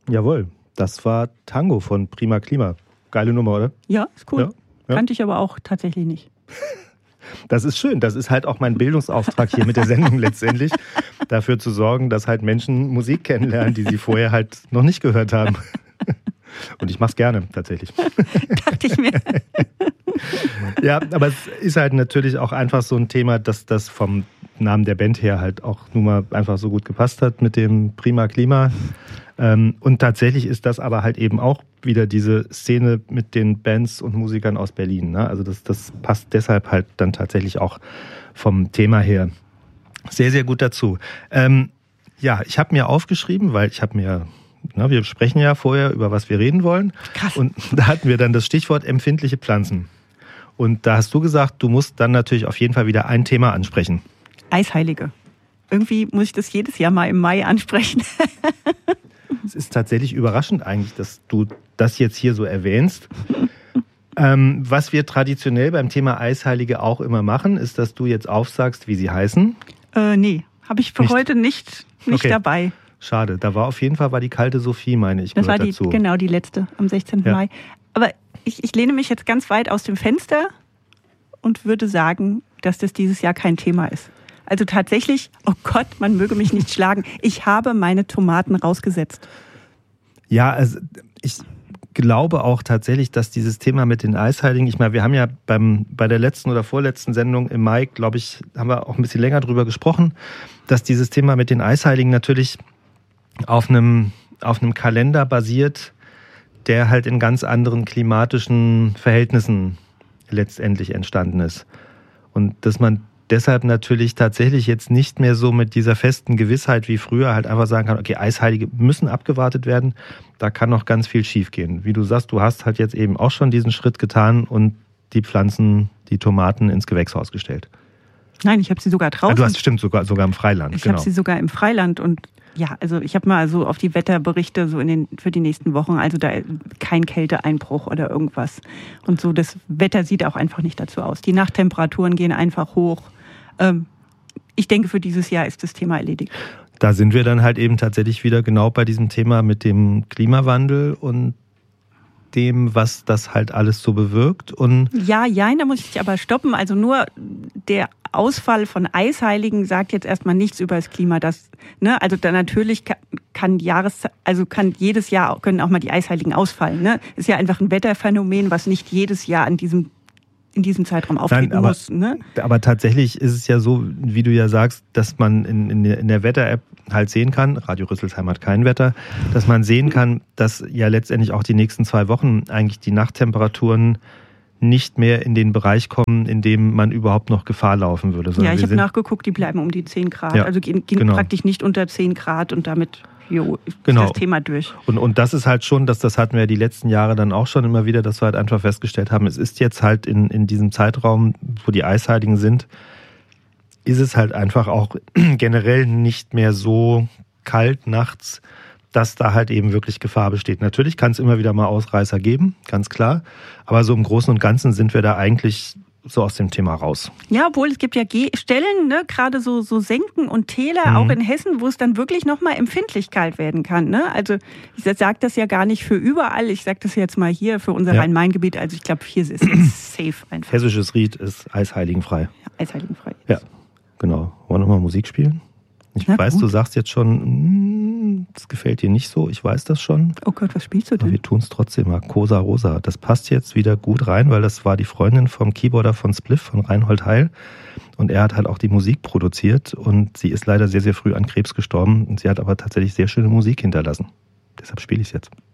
Jawohl, das war Tango von Prima Klima. Geile Nummer, oder? Ja, ist cool. Ja. Kannte ich aber auch tatsächlich nicht. Das ist schön. Das ist halt auch mein Bildungsauftrag hier mit der Sendung letztendlich. Dafür zu sorgen, dass halt Menschen Musik kennenlernen, die sie vorher halt noch nicht gehört haben. Und ich mach's gerne, tatsächlich. Dachte ich mir. Ja, aber es ist halt natürlich auch einfach so ein Thema, dass das vom Namen der Band her halt auch nun mal einfach so gut gepasst hat mit dem Prima Klima. Und tatsächlich ist das aber halt eben auch wieder diese Szene mit den Bands und Musikern aus Berlin. Ne? Also das passt deshalb halt dann tatsächlich auch vom Thema her sehr, sehr gut dazu. Ja, ich habe mir aufgeschrieben, weil wir sprechen ja vorher, über was wir reden wollen. Krass. Und da hatten wir dann das Stichwort empfindliche Pflanzen. Und da hast du gesagt, du musst dann natürlich auf jeden Fall wieder ein Thema ansprechen. Eisheilige. Irgendwie muss ich das jedes Jahr mal im Mai ansprechen. Es ist tatsächlich überraschend eigentlich, dass du das jetzt hier so erwähnst. Was wir traditionell beim Thema Eisheilige auch immer machen, ist, dass du jetzt aufsagst, wie sie heißen. Nee, habe ich für heute nicht Okay. dabei. Schade, da war auf jeden Fall die kalte Sophie, meine ich. Das war dazu. die letzte am 16. Mai. Aber ich lehne mich jetzt ganz weit aus dem Fenster und würde sagen, dass das dieses Jahr kein Thema ist. Also tatsächlich, oh Gott, man möge mich nicht schlagen, ich habe meine Tomaten rausgesetzt. Ja, also ich glaube auch tatsächlich, dass dieses Thema mit den Eisheiligen, ich meine, wir haben ja bei der letzten oder vorletzten Sendung im Mai, glaube ich, haben wir auch ein bisschen länger drüber gesprochen, dass dieses Thema mit den Eisheiligen natürlich auf einem Kalender basiert, der halt in ganz anderen klimatischen Verhältnissen letztendlich entstanden ist. Und dass man deshalb natürlich tatsächlich jetzt nicht mehr so mit dieser festen Gewissheit wie früher halt einfach sagen kann, okay, Eisheilige müssen abgewartet werden, da kann noch ganz viel schiefgehen. Wie du sagst, du hast halt jetzt eben auch schon diesen Schritt getan und die Pflanzen, die Tomaten ins Gewächshaus gestellt. Nein, ich habe sie sogar draußen. Du hast stimmt sogar im Freiland. Ich habe sie sogar im Freiland und ja, also ich habe mal so auf die Wetterberichte so für die nächsten Wochen, also da kein Kälteeinbruch oder irgendwas. Und so, das Wetter sieht auch einfach nicht dazu aus. Die Nachttemperaturen gehen einfach hoch. Ich denke, für dieses Jahr ist das Thema erledigt. Da sind wir dann halt eben tatsächlich wieder genau bei diesem Thema mit dem Klimawandel und dem, was das halt alles so bewirkt. Und ja, da muss ich aber stoppen. Also nur der Ausfall von Eisheiligen sagt jetzt erstmal nichts über das Klima. Also da natürlich kann jedes Jahr können auch mal die Eisheiligen ausfallen. Ne? Ist ja einfach ein Wetterphänomen, was nicht jedes Jahr in diesem Zeitraum auftreten muss. Ne? Aber tatsächlich ist es ja so, wie du ja sagst, dass man in der Wetter-App halt sehen kann, Radio Rüsselsheim hat kein Wetter, dass man sehen kann, dass ja letztendlich auch die nächsten 2 Wochen eigentlich die Nachttemperaturen nicht mehr in den Bereich kommen, in dem man überhaupt noch Gefahr laufen würde. Ja, ich habe nachgeguckt, die bleiben um die 10 Grad. Ja, also gehen praktisch nicht unter 10 Grad und damit ist das Thema durch. Und das ist halt schon, das hatten wir ja die letzten Jahre dann auch schon immer wieder, dass wir halt einfach festgestellt haben, es ist jetzt halt in diesem Zeitraum, wo die Eisheiligen sind, ist es halt einfach auch generell nicht mehr so kalt nachts, dass da halt eben wirklich Gefahr besteht. Natürlich kann es immer wieder mal Ausreißer geben, ganz klar. Aber so im Großen und Ganzen sind wir da eigentlich so aus dem Thema raus. Ja, obwohl es gibt ja Stellen, ne, gerade so Senken und Täler, auch in Hessen, wo es dann wirklich nochmal empfindlich kalt werden kann. Ne? Also ich sage das ja gar nicht für überall, ich sage das jetzt mal hier für unser Rhein-Main-Gebiet. Also ich glaube, hier ist es safe einfach. Hessisches Ried ist eisheiligenfrei. Ja, eisheiligenfrei. Ja, genau. Wollen wir nochmal Musik spielen? Ich weiß, du sagst jetzt schon, das gefällt dir nicht so, ich weiß das schon. Oh Gott, was spielst du denn? Aber wir tun es trotzdem mal. Cosa Rosa. Das passt jetzt wieder gut rein, weil das war die Freundin vom Keyboarder von Spliff, von Reinhold Heil. Und er hat halt auch die Musik produziert und sie ist leider sehr, sehr früh an Krebs gestorben. Und sie hat aber tatsächlich sehr schöne Musik hinterlassen. Deshalb spiele ich es jetzt.